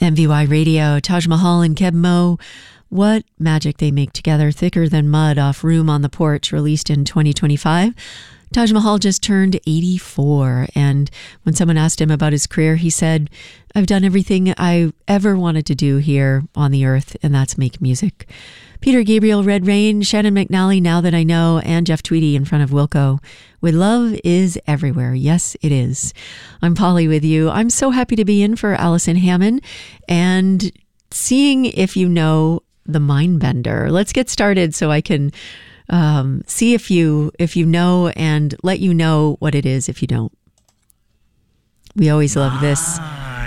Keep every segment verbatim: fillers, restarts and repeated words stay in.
M V Y Radio, Taj Mahal and Keb Mo. What magic they make together, Thicker Than Mud off Room on the Porch, released in twenty twenty-five. Taj Mahal just turned eighty-four, and when someone asked him about his career, he said, I've done everything I ever wanted to do here on the earth, and that's make music. Peter Gabriel, Red Rain, Shannon McNally, Now That I Know, and Jeff Tweedy in front of Wilco with Love Is Everywhere. Yes, it is. I'm Polly with you. I'm so happy to be in for Allison Hammond and seeing if you know the Mindbender. Let's get started so I can um, see if you if you know and let you know what it is if you don't. We always love this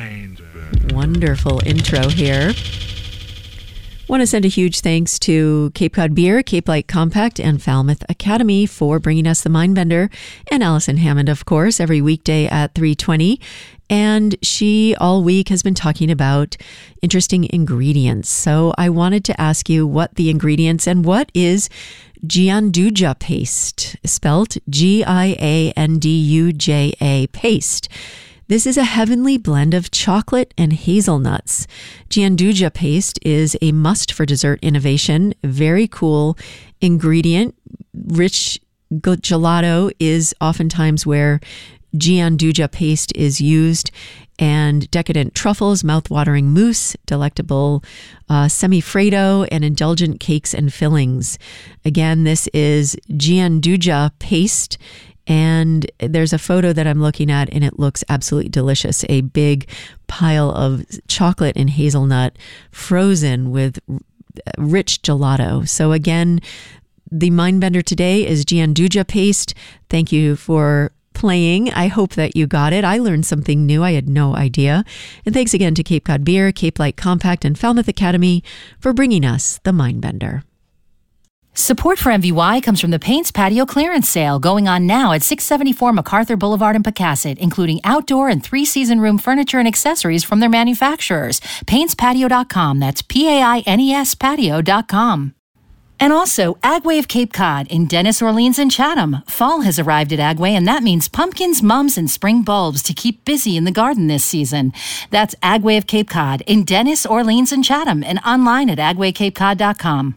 wonderful intro here. Want to send a huge thanks to Cape Cod Beer, Cape Light Compact, and Falmouth Academy for bringing us the Mindbender, and Allison Hammond, of course, every weekday at three twenty. And she all week has been talking about interesting ingredients. So I wanted to ask you what the ingredients and what is Gianduja paste, spelt G I A N D U J A paste. This is a heavenly blend of chocolate and hazelnuts. Gianduja paste is a must for dessert innovation. Very cool ingredient. Rich gelato is oftentimes where Gianduja paste is used, and decadent truffles, mouth-watering mousse, delectable uh, semi-freddo, and indulgent cakes and fillings. Again, this is Gianduja paste. And there's a photo that I'm looking at, and it looks absolutely delicious. A big pile of chocolate and hazelnut frozen with rich gelato. So again, the Mindbender today is Gianduja paste. Thank you for playing. I hope that you got it. I learned something new. I had no idea. And thanks again to Cape Cod Beer, Cape Light Compact, and Falmouth Academy for bringing us the Mindbender. Support for M V Y comes from the Paints Patio Clearance Sale going on now at six seventy-four MacArthur Boulevard in Pecasset, including outdoor and three-season room furniture and accessories from their manufacturers. paints patio dot com. That's P A I N E S patio dot com. And also, Agway of Cape Cod in Dennis, Orleans, and Chatham. Fall has arrived at Agway, and that means pumpkins, mums, and spring bulbs to keep busy in the garden this season. That's Agway of Cape Cod in Dennis, Orleans, and Chatham, and online at agway cape cod dot com.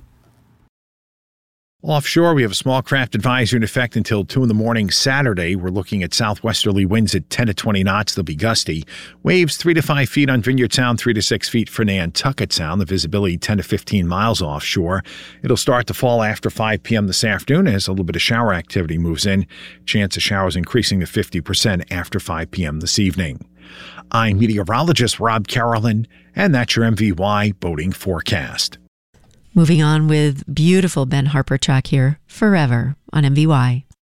Offshore, we have a small craft advisory in effect until two in the morning Saturday. We're looking at southwesterly winds at ten to twenty knots. They'll be gusty. Waves three to five feet on Vineyard Sound, three to six feet for Nantucket Sound. The visibility ten to fifteen miles offshore. It'll start to fall after five p.m. this afternoon as a little bit of shower activity moves in. Chance of showers increasing to fifty percent after five p.m. this evening. I'm meteorologist Rob Carolyn, and that's your M V Y boating forecast. Moving on with beautiful Ben Harper track here, Forever on M V Y.